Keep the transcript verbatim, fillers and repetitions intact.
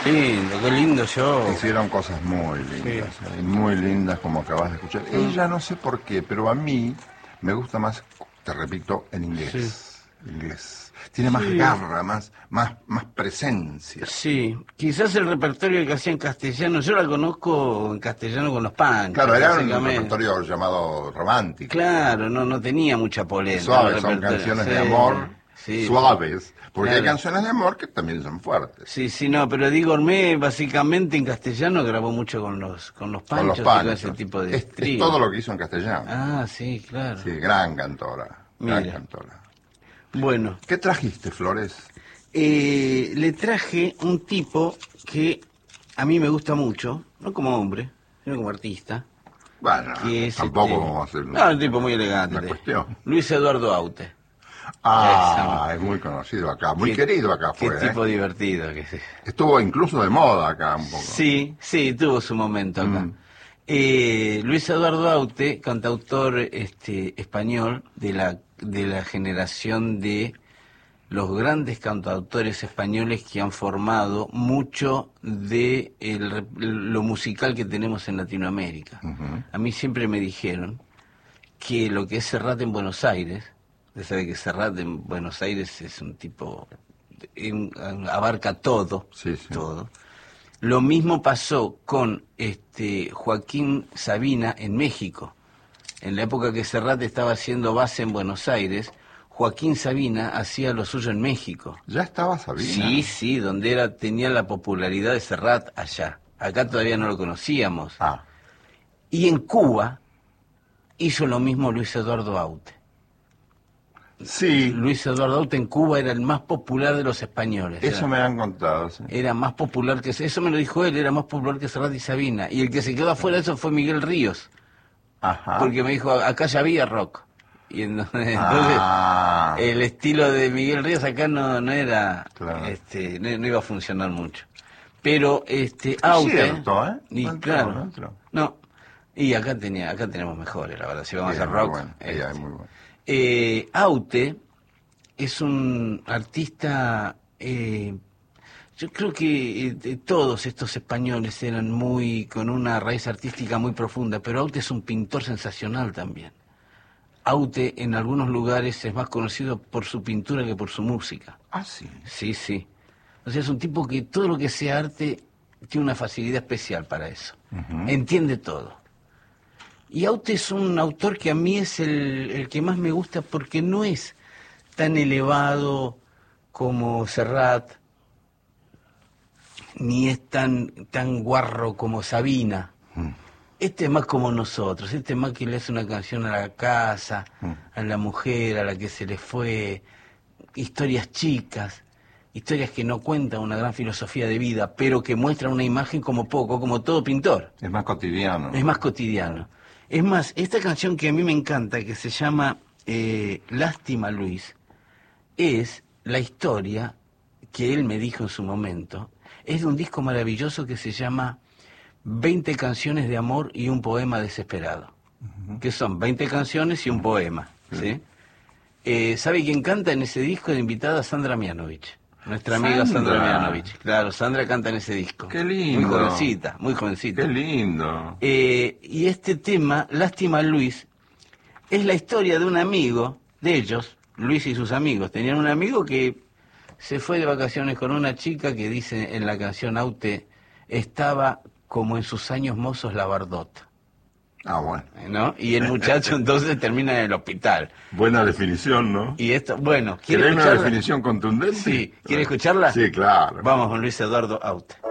lindo, qué lindo show. Hicieron cosas muy lindas, Sí. eh, muy lindas como acabas de escuchar. Ella no sé por qué, pero a mí me gusta más, te repito, en inglés. Inglés. Tiene más Sí. garra, más, más, más presencia. Sí, quizás el repertorio que hacía en castellano, yo la conozco en castellano con los Panchos. Claro, era un básicamente. repertorio llamado romántico. Claro, no, no tenía mucha polenta. Suaves, el son repertorio. canciones Sí, de amor sí, suaves, porque claro. hay canciones de amor que también son fuertes. Sí, sí, no, pero Diego Ormé básicamente en castellano grabó mucho con los con los Con Panchos, los y Panchos. con ese tipo de es, es tríos. todo lo que hizo en castellano. Ah, sí, claro. Sí, gran cantora, gran Mira. cantora. Bueno, ¿Qué trajiste, Flores? eh, le traje un tipo que a mí me gusta mucho, no como hombre, sino como artista. Bueno, Que es, tampoco este, vamos a hacer no, un tipo muy elegante. una cuestión. Luis Eduardo Aute. Ah, Esa. es muy conocido acá, muy Qué- querido acá Qué fue. tipo ¿eh? divertido que es. Estuvo incluso de moda acá un poco. Sí, sí, tuvo su momento acá. Mm. Eh, Luis Eduardo Aute, cantautor este, español de la, de la generación de los grandes cantautores españoles que han formado mucho de el rep- lo musical que tenemos en Latinoamérica. Ujú. A mí siempre me dijeron que lo que es Serrat en Buenos Aires, usted sabe que Serrat en Buenos Aires es un tipo, en- abarca todo, Sí, sí. todo. Lo mismo pasó con este Joaquín Sabina en México. En la época que Serrat estaba haciendo base en Buenos Aires, Joaquín Sabina hacía lo suyo en México. Ya estaba Sabina. Sí, sí, donde era tenía la popularidad de Serrat allá. Acá todavía no lo conocíamos. Ah, Y en Cuba hizo lo mismo Luis Eduardo Aute. sí, Luis Eduardo Aute en Cuba era el más popular de los españoles. eso era, me han contado. Sí. era más popular que... Eso me lo dijo él, era más popular que Serrat y Sabina. Y el que se quedó afuera de eso fue Miguel Ríos. Ajá. Porque me dijo, acá ya había rock. Y en- entonces, Ah. el estilo de Miguel Ríos acá no, no era... Claro. este no, no iba a funcionar mucho. Pero este Es Aute... cierto, ¿eh? Y No entró, claro, no entró. no. Y acá tenía acá tenemos mejores, la verdad. Si vamos Sí, a hacer es muy rock... bueno, ella este, es muy bueno. Eh, Aute es un artista, eh, yo creo que eh, de todos estos españoles eran muy, con una raíz artística muy profunda, pero Aute es un pintor sensacional también. Aute en algunos lugares es más conocido por su pintura que por su música. Ah, sí. Sí, sí. O sea, es un tipo que todo lo que sea arte tiene una facilidad especial para eso. Ujú. Entiende todo. Y Aute es un autor que a mí es el, el que más me gusta porque no es tan elevado como Serrat, ni es tan, tan guarro como Sabina. Mm. Este es más como nosotros, este es más que le hace una canción a la casa, Mm. a la mujer, a la que se le fue, historias chicas, historias que no cuentan una gran filosofía de vida, pero que muestran una imagen como poco, como todo pintor. Es más cotidiano. Es más cotidiano. Es más, esta canción que a mí me encanta, que se llama eh, Lástima Luis, es la historia que él me dijo en su momento. Es de un disco maravilloso que se llama veinte canciones de amor y un poema desesperado. Que son veinte canciones y un poema. ¿Sí? Eh, ¿Sabe quién canta en ese disco? De invitada Sandra Mianovich. Nuestra amiga Sandra, Sandra. Mianovich. Claro, Sandra canta en ese disco. Qué lindo. Muy jovencita, muy jovencita. Qué lindo. Eh, y este tema, Lástima Luis, es la historia de un amigo de ellos, Luis y sus amigos. Tenían un amigo que se fue de vacaciones con una chica que dice en la canción Aute, estaba como en sus años mozos la Bardot, Ah, bueno. ¿no? Y el muchacho entonces termina en el hospital. Buena definición, ¿no? Y esto, bueno, ¿quiere ¿Querés una escucharla? definición contundente? Sí, ¿quiere escucharla? Sí, claro. Vamos con Luis Eduardo Aute.